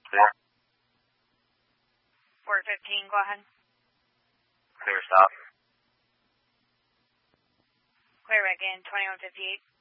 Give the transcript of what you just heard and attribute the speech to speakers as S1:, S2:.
S1: Clear.
S2: 415, go ahead.
S1: Clear, stop.
S2: Clear again, 2158.